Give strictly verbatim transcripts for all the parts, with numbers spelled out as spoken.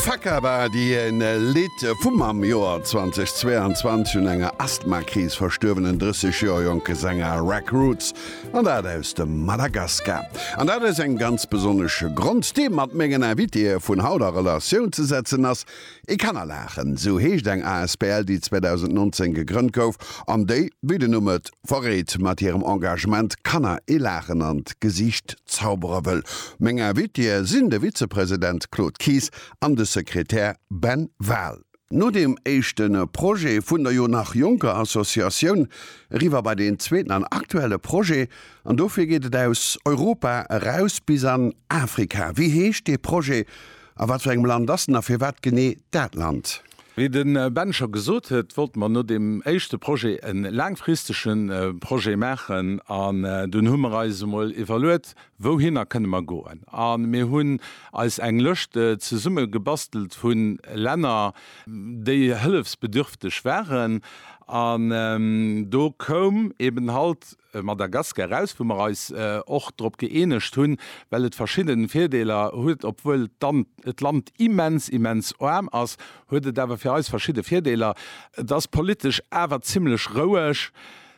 Fakaba, die en Lit vum am Joar zweitausendzweiundzwanzig hun enger Asthmakris verstöwenen dreißig Jahre Joke Sänger Rack Roots an dat aus dem Madagaskar. An dat is eng ganz besonnesche Grund, dem mat megen Erwitie vun hauter Relationun zu setzen ass. Ich kann er lachen, so heecht eng A S P L, die zweitausendneunzehn gegrünnt gouf, an déi wie de nummet verréet mat ihrem Engagement kann er e lachen an Gesicht zauberer will. Menge Erwitie sinn de Vizepräsident Claude Kies an de Sekretär Ben Waal. No dem éischten Pro vun der Jo nach Juncker Assoziatioun riwer bei den zweeten an aktuelle Pro an dofir gehtet aus Europa raus bis an Afrika. Wie heecht de Pro a wat engem Land dassen a fir wat gené dat Land? Wie den äh, Benscher gesot huet, wollt man no dem eischchte Pro en langfristeschen äh, Pro machen an äh, den Hummerreisemoll evaluet, wohin er kënne man goen. An mir hunn als eng Lëchte äh, ze Summe gebastelt vun Länner, déi hëllefsbedürftech wären, an ähm, do kom eben halt äh, Madagaskar raus, wo man als och äh, drop geënecht hunn, well et verschiedenen Vierdeler huet, obwohl dann et Land immens immens arm ass, huet dawer fir als verschiedene Vierdeler, das politisch awer ziemlich rouech.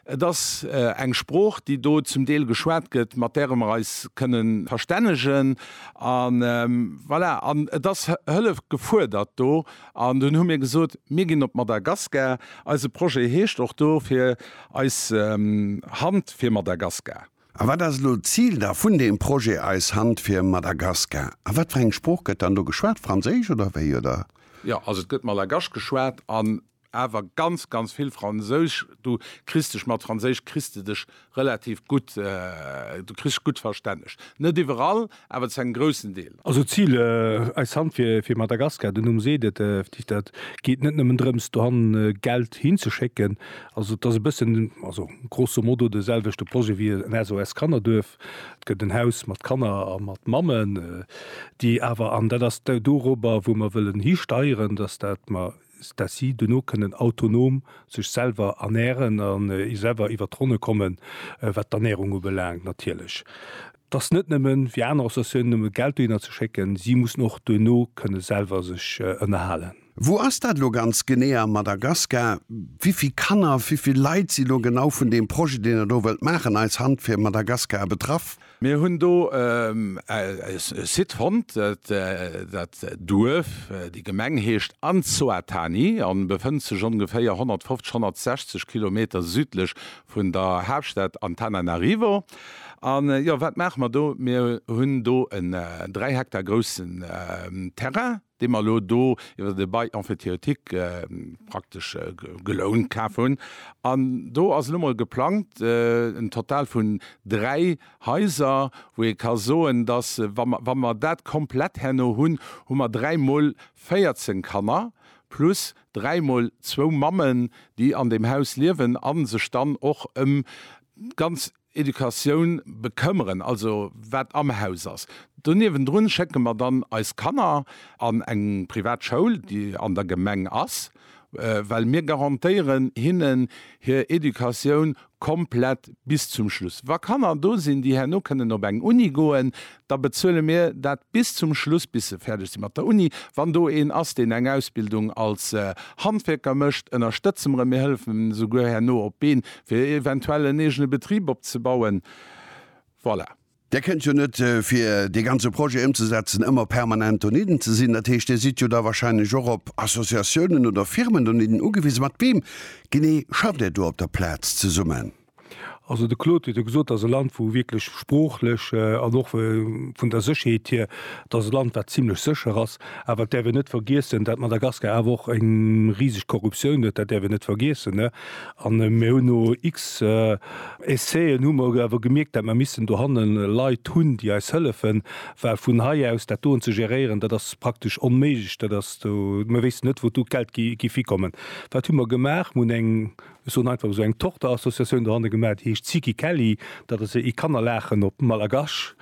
Das äh, eng Spruch, die do zum Deel geschwert gëtt, mat derem Reis können verstännegen an ähm, voilà, an das hëlle gefuerdert do an den hun mir gesot mé gin op Madagaskar als Pro heescht doch do fir als ähm, Hand fir Madagaskar. A wat das lo Ziel da vun dem Pro als Hand fir Madagaskar? A wat eng Spruch gëtt an du geschwert Fraseich oder wéi oder? Ja, also es gëtt Madagasch geschwert an aber ganz ganz viel Französisch, du christisch mat Französisch christe dich relativ gut äh, du christ gut verständlich net überall, aber es ein großen Deel. Also Ziel äh, als Hand für, für Madagaskar den um se äh, dat geht net drümst du han äh, Geld hinzuschecken, also das bisschen also große Modo deselvechte Pro wie S O S kannner dürf den Haus mat kannner mat Mammen äh, die aber an das darüber wo man willen hi steieren, dass dat man dat sie du no können autonom sech selber ernähren an äh, i selber iwwer tronne kommen äh, wat Ernährung belangt natürlich. Das net nimmen wie einer Geld zu checken, sie muss noch du no könne selber sich ënnerhalen. Äh, Wo ass dat lo ganz genéer Madagaskar? Wievi Kanner, wievi Leiit sie lo genau vun dem Pro, den er do wët machen als Hand fir Madagaskar betraff? Mir hunn do ähm, äh, sit hond dat, äh, dat Douf äh, die Gemeng heescht an Soatani an befënnt sech ungefähr hundertfünfzig hundertsechzig Kilometer südlech vun der Hauptstadt Antananarivo. An äh, ja wat mach man do mir hunn do en äh, drei Hektar großen äh, Terrain, de mal lo do iwwer de bei Amphitheotik äh, praktisch äh, gelohnt kafen. An do as Nummer geplant äh, en total vun drei Häuser, wo ich kann soen, dass äh, wann man dat komplett henno hunn, hun man dreimal feiertzen kannner. Plus dreimal zwei Mammen, die an dem Haus liewen, an sech dann och ähm, ganz Education bekümmern, also wat am Haus ass. Daneben run checken wir dann als Kanner an eng Privatschule, die an der Gemeng ass, äh, weil mir garantieren hinnen hier Education komplett bis zum Schluss. Wa kann er do sinn, die her no können op eng Uni goen, da bezöle mir dat bis zum Schluss bis se fertig sind mat der Uni, wann du en ass den eng Ausbildung als äh, Handwerker mcht ënnerstëtzemre mir helfen so go her no op been fir eventuelle negene Betrieb opbauen. Voilà. Der kennt jo net äh, fir de ganze Pro umzusetzen immer permanent oniden zu sinn, dat der sieht jo da wahrscheinlich jo op Assoziationen oder Firmen oniden ugewies mat beam gené schafft er du op der Platz zu summen. Also de Claude huet gesot as Land wo wirklich spruchlech äh, an noch äh, vun der Sicherheit hier das Land war ziemlich sicher ass, aber der wir net vergessen, dat Madagaskar awoch eng riesig Korruption net, dat der wir net vergessen ne? An äh, Meuno X äh, Essay Nummerwer gemerkt, dat man missen do hannen Leiit hunn, die als hëllefen war vun Haie aus der Ton zu gerieren, dat das praktisch onmeigg, dat du man wis net, wo du Geld gi gifi kommen. Dat hummer gemerk mun eng so einfach so eng Tochterassoziation der han gemerk Ziki Kelly, dat se I kann erlächen op Malagasch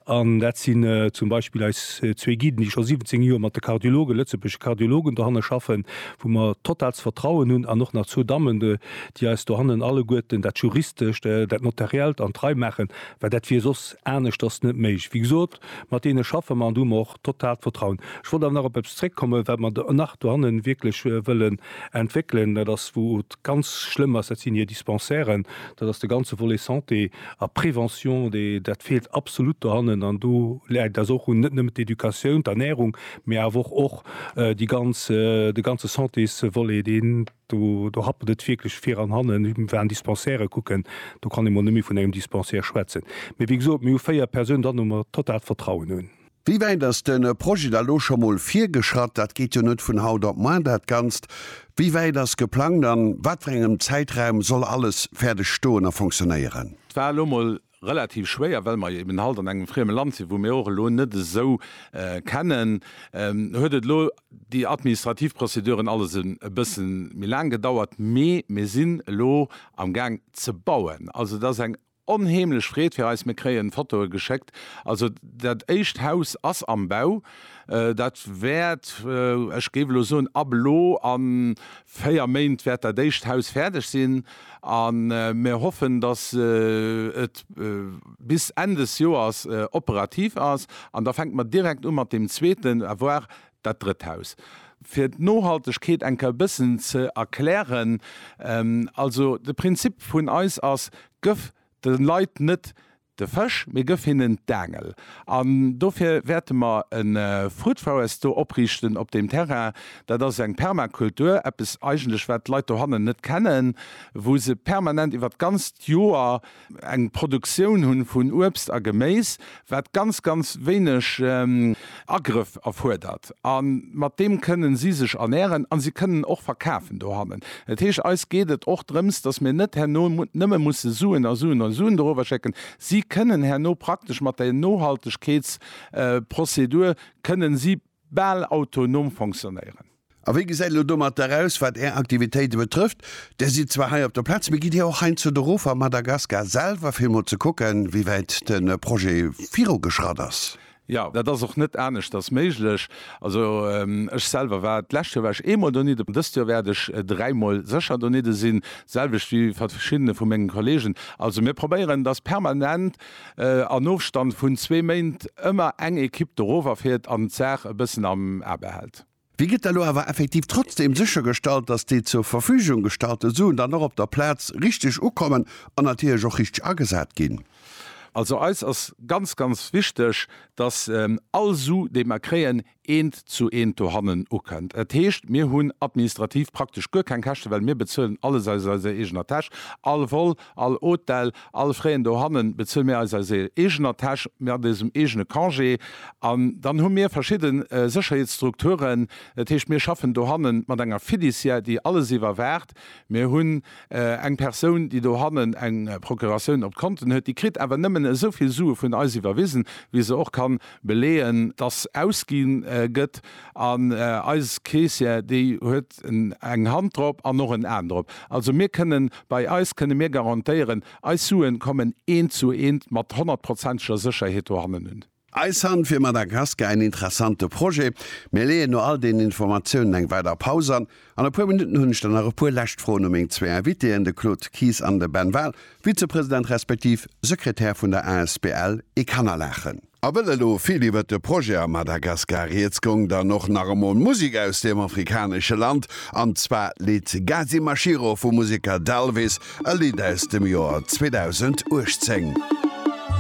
an dat sinn äh, zum Beispiel als äh, zwei Giden, die schon siebzehn Joer mat der Kardiologe Lützeburg Kardiologen der hanne schaffen, wo man totals vertrauen hun an noch nach zu dammende, die als der hannen alle Goeten dat juristisch dat notariell an drei machen, weil dat wie sos ernstnecht das net méich. Wie gesot mat dee schaffe man du noch total vertrauen. Ich wollte nach op Streck komme, wenn man nach hannen wirklich äh, willen entwickeln, das wo ganz schlimm ist, sind hier Dispensären, dass de ganze volle Santé a Prävention de, dat fehlt absolut hannen an du leit das auch net mit Education, Ernährung, mehr woch auch äh, die ganze äh, de ganze Santé wolle den du, du habt het wirklich fair an hannen werden Dispensäre gucken, du kann immer nimi von einem Dispensär schwätzen. Wie gesagt, mir feier Person dann immer total vertrauen hun. Wie wein das den Projekt da lo schon mal vier geschrat, dat geht ja net vun Haut op man dat ganz. Wie wei das geplant an wat engem Zeitraum soll alles fertig stohner funktionieren? Mal relativ schwer, weil man eben halt an engem fremden Land sind, wo mir auch lo net so äh, kennen, ähm, huet lo die Administrativprozeduren alles ein bisschen mir lang gedauert, me mir sinn lo am Gang zu bauen. Also das eng onheimlich Fred fir als mir kree ein Foto gescheckt. Also dat echt Haus ass am Bau, äh, dat werd äh, ich gebe so ein Ablo an Feier Main werd dat echt Haus fertig sinn. An äh, mir hoffen, dass äh, et äh, bis Ende des Jahres äh, operativ ass. An da fängt man direkt um mat dem zweiten erwer dat Dritthaus. Für die Nachhaltigkeit ein bisschen zu erklären, ähm, also das Prinzip von uns als gif den Leuten nicht de Fisch, mir gif hin den Dengel. An dafür werden wir ein äh, Fruit Forest oprichten auf dem Terrain, da das eng Permakultur, etwas eigentlich was die Leute haben nicht kennen, wo sie permanent über ganz Jahr eng Produktion hun von Obst a Gemäß, wat ganz ganz wenig ähm, Angriff erfordert. An mit dem können sie sich ernähren, und sie können auch verkaufen da haben. Das heißt, es geht auch darum, dass wir nicht nimmer müssen suchen, suchen, suchen darüber checken. Sie können her no praktisch mat der Nohaltegkeitsprozedur äh, können sie ball autonom funktionieren. A wie gesagt, du mat daraus, wat er Aktivitäten betrifft, der sieht zwar hier auf der Platz, mir geht ja auch ein zu der Rufer Madagaskar selber Film zu gucken, wie weit den äh, Projekt Firo geschraubt ist. Ja, dat is auch net ernst das méiglech. Also ähm, ich selber war lächte warch immer do nicht, das werde ich äh, dreimal secher do nicht sinn, selbst wie verschiedene vu mengen Kollegen. Also mir probieren das permanent äh, an Aufstand vun zwei Meint immer eng Ekipp der Rover fährt an Zech ein bisschen am Erbehalt. Wie geht da aber effektiv trotzdem sicher gestaltet, dass die zur Verfügung gestaltet so und dann noch auf der Platz richtig umkommen und natürlich auch richtig angesagt gehen? Also als als ganz ganz wichtig, dass ähm, also dem erkräen ent zu ent hannen könnt. Et hecht mir hunn administrativ praktisch go kein Kachte, weil mir bezllen alles als egener Tasch, all voll, all Hotel, all freien do hannen bezll mir als egener Tasch mehr diesem egene Kangé. an dann hun mir verschieden äh, Sicherheitsstrukturen, et hecht mir schaffen do hannen man enger Fidicia, die alles iwwer wert. mir hunn äh, eng Person, die do hannen eng äh, Prokuration op Konten huet, die krit aber nimmen soviel Sue vun als iwwer wissen, wie se auch kann beleen, das ausgehen äh, gëtt an äh, als Käse, die huet eng Handdrop an noch en Androp. Also mir können bei Eis könne mir garantiieren, Eissuen kommen een zu een mat hundert Prozentscher Sicherheit hannen hun. Eishand fir Madagaskar ein interessante Projekt. Mir leen nur all den Informationen eng weiter Pause an. An der paar Minuten hunn dann a pur lächt froh um eng zwei Witende Claude Kies an de Benval, Vizepräsident respektiv Sekretär vun der A S B L e kannner lächen. Awello viel iwwer de Projekt a Madagaskar jetzt gong da noch nach Musik aus dem afrikanische Land, anzwa Lied Gazi Mashiro vu Musiker Dalvis, a Lied aus dem Jahr zweitausendachtzehn.